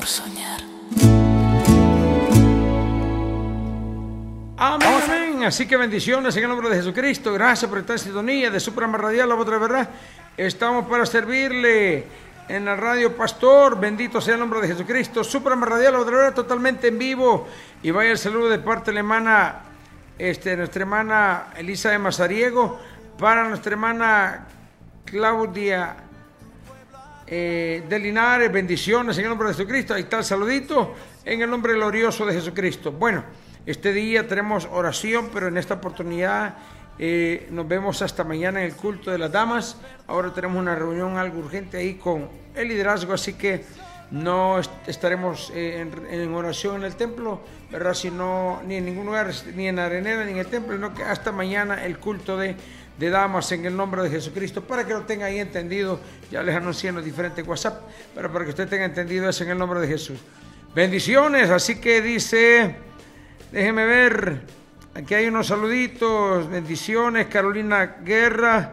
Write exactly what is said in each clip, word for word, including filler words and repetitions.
soñar. Amén, amén. Así que bendiciones en el nombre de Jesucristo. Gracias por estar en sintonía de Suprema Radial, la voz de la verdad. Estamos para servirle en la radio Pastor. Bendito sea el nombre de Jesucristo. Suprema Radial, la voz de la verdad, totalmente en vivo. Y vaya el saludo de parte de la hermana, este, nuestra hermana Elisa de Mazariego, para nuestra hermana Claudia eh, de Linares. Bendiciones en el nombre de Jesucristo. Ahí está el saludito en el nombre glorioso de Jesucristo. Bueno, este día tenemos oración, pero en esta oportunidad eh, nos vemos hasta mañana en el culto de las damas. Ahora tenemos una reunión algo urgente ahí con el liderazgo, así que no est estaremos eh, en, en oración en el templo, ¿verdad? Sino ni en ningún lugar, ni en Arenera, ni en el templo, sino que hasta mañana el culto de, de damas en el nombre de Jesucristo, para que lo tenga ahí entendido. Ya les anuncié en los diferentes WhatsApp, pero para que usted tenga entendido eso en el nombre de Jesús. Bendiciones, así que dice... Déjeme ver, aquí hay unos saluditos, bendiciones, Carolina Guerra,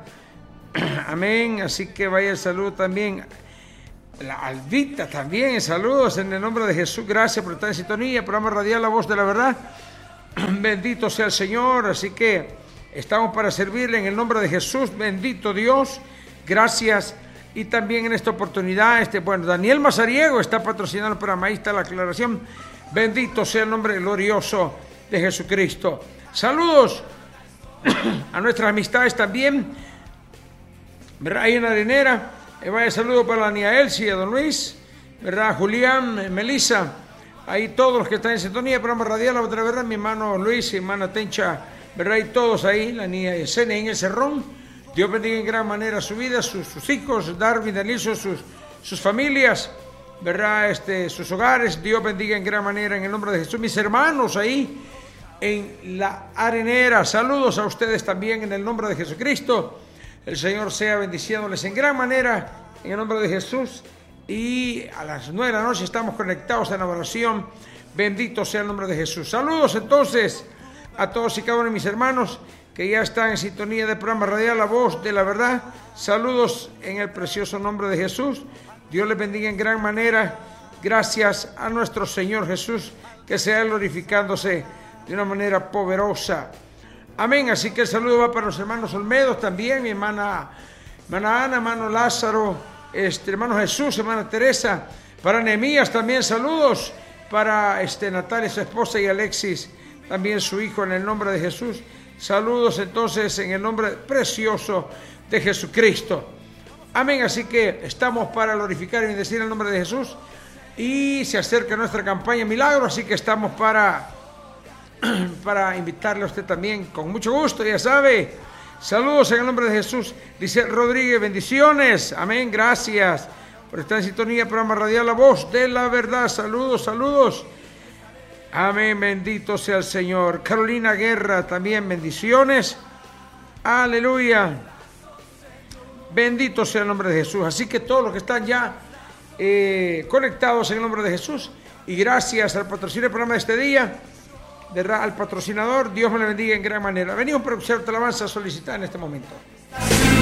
amén, así que vaya el saludo también, la Albita también, saludos en el nombre de Jesús, gracias por estar en sintonía, programa radial La Voz de la Verdad, bendito sea el Señor, así que estamos para servirle en el nombre de Jesús, bendito Dios, gracias. Y también en esta oportunidad, este, bueno, Daniel Mazariego está patrocinando el programa, ahí está la aclaración. Bendito sea el nombre glorioso de Jesucristo. Saludos a nuestras amistades también, ¿verdad? Ahí en Arenera, eh, vaya saludo para la niña Elsie, a don Luis, ¿verdad? Julián, eh, Melissa, ahí todos los que están en sintonía, programa radial, la otra verdad, mi hermano Luis, mi hermana Tencha, ¿verdad? Y todos ahí, la niña Yesenia en el Cerrón. Dios bendiga en gran manera su vida, sus, sus hijos, Darwin, Danielso, sus, sus familias, ¿verdad? Este, sus hogares. Dios bendiga en gran manera en el nombre de Jesús. Mis hermanos ahí en la Arenera, saludos a ustedes también en el nombre de Jesucristo. El Señor sea bendiciéndoles en gran manera en el nombre de Jesús. Y a las nueve de la noche estamos conectados en la oración. Bendito sea el nombre de Jesús. Saludos entonces a todos y cada uno de mis hermanos que ya están en sintonía del programa radial La Voz de la Verdad. Saludos en el precioso nombre de Jesús. Dios les bendiga en gran manera. Gracias a nuestro Señor Jesús, que sea glorificándose de una manera poderosa. Amén. Así que el saludo va para los hermanos Olmedos también, mi hermana, hermana Ana, hermano Lázaro, este, hermano Jesús, hermana Teresa, para Nehemías también saludos, para este, Natalia, su esposa, y Alexis, también su hijo, en el nombre de Jesús. Saludos entonces en el nombre precioso de Jesucristo. Amén. Así que estamos para glorificar y bendecir el nombre de Jesús. Y se acerca nuestra campaña Milagro, así que estamos para, para invitarle a usted también con mucho gusto, ya sabe. Saludos en el nombre de Jesús. Dice Rodríguez, bendiciones. Amén, gracias por estar en sintonía, programa radial La Voz de la Verdad. Saludos, saludos. Amén, bendito sea el Señor. Carolina Guerra, también bendiciones. Aleluya. Bendito sea el nombre de Jesús. Así que todos los que están ya eh, conectados en el nombre de Jesús, y gracias al patrocinio del programa de este día, de, al patrocinador, Dios me le bendiga en gran manera. Venimos para observar la alabanza solicitada en este momento.